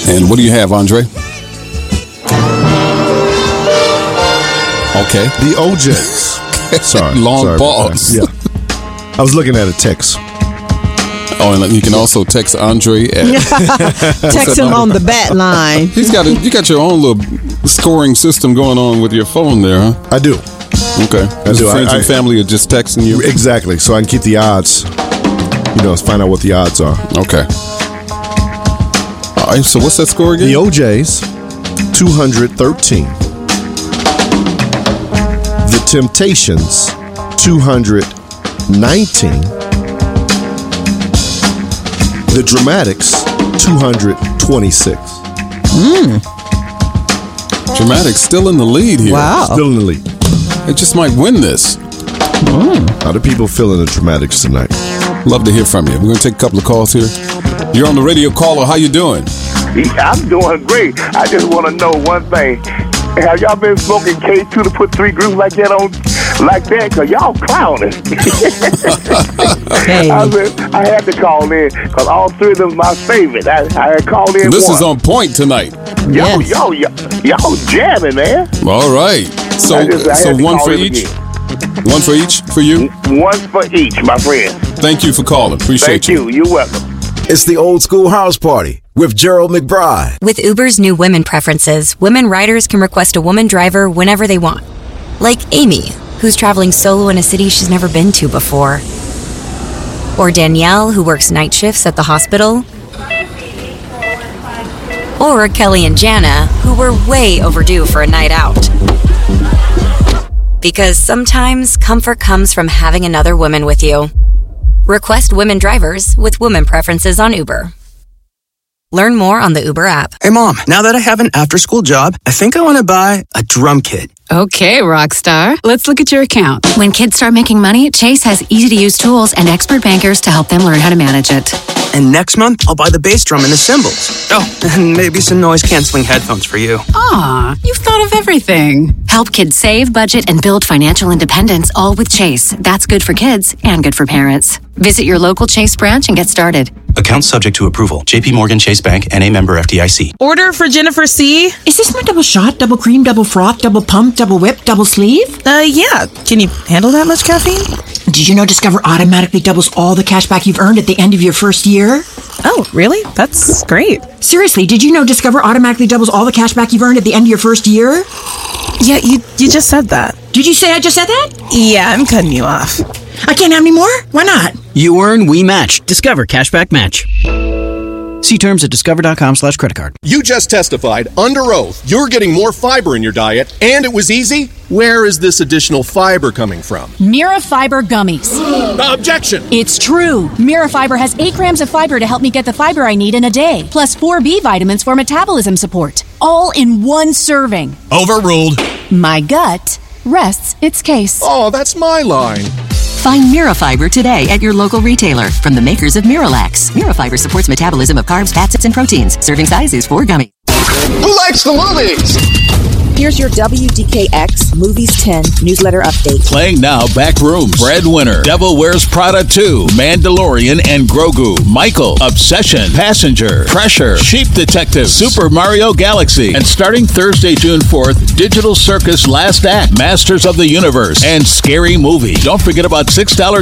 And what do you have, Andre? Okay. The OJs. Sorry. Long pause. Yeah. I was looking at a text. Oh, and you can also text Andre at... Text him on the bat line. You got your own little scoring system going on with your phone there, huh? I do. Okay. I do. Friends and family are just texting you? Exactly. So I can keep the odds. Find out what the odds are. Okay. All right. So what's that score again? The OJs, 213. The Temptations, 219. The Dramatics, 226. Dramatics still in the lead here. Wow. Still in the lead. It just might win this. How do people feel in the Dramatics tonight? Love to hear from you. We're going to take a couple of calls here. You're on the radio caller. How you doing? I'm doing great. I just want to know one thing. Have y'all been smoking K2 to put 3 groups like that on, like that? Because y'all clowning. Hey. I had to call in because all 3 of them my favorite. I had called in This once. is on point tonight. Y'all jamming, man. All right. So I had to one call for in each? again. One for each for you? One for each, my friend. Thank you for calling. Appreciate Thank you. You're welcome. It's the Old School House Party with Gerald McBride. With Uber's new women preferences, women riders can request a woman driver whenever they want. Like Amy, who's traveling solo in a city she's never been to before. Or Danielle, who works night shifts at the hospital. Or Kelly and Jana, who were way overdue for a night out. Because sometimes comfort comes from having another woman with you. Request women drivers with women preferences on Uber. Learn more on the Uber app. Hey, Mom, now that I have an after-school job, I think I want to buy a drum kit. Okay, Rockstar. Let's look at your account. When kids start making money, Chase has easy-to-use tools and expert bankers to help them learn how to manage it. And next month, I'll buy the bass drum and the cymbals. Oh, and maybe some noise-canceling headphones for you. Aw, you've thought of everything. Help kids save, budget, and build financial independence, all with Chase. That's good for kids and good for parents. Visit your local Chase branch and get started. Account subject to approval. JP Morgan Chase Bank, N.A. member FDIC. Order for Jennifer C. Is this my double shot, double cream, double froth, double pump, double whip, double sleeve? Yeah. Can you handle that much caffeine? Did you know Discover automatically doubles all the cash back you've earned at the end of your first year? Oh, really? That's great. Seriously, did you know Discover automatically doubles all the cash back you've earned at the end of your first year? Yeah, you just said that. Did you say I just said that? Yeah, I'm cutting you off. I can't have any more? Why not? You earn, we match. Discover Cashback Match. See terms at discover.com/creditcard. You just testified under oath you're getting more fiber in your diet, and it was easy? Where is this additional fiber coming from? Mirafiber gummies. Objection! It's true. Mirafiber has 8 grams of fiber to help me get the fiber I need in a day, plus 4 B vitamins for metabolism support. All in one serving. Overruled. My gut rests its case. Oh, that's my line. Find Mirafiber today at your local retailer from the makers of Miralax. Mirafiber supports metabolism of carbs, fats, and proteins. Serving size is 4 gummies. Who likes the movies? Here's your WDKX Movies 10 newsletter update. Playing now, Backrooms, Breadwinner, Devil Wears Prada 2, Mandalorian and Grogu, Michael, Obsession, Passenger, Pressure, Sheep Detective, Super Mario Galaxy, and starting Thursday, June 4th, Digital Circus Last Act, Masters of the Universe, and Scary Movie. Don't forget about $6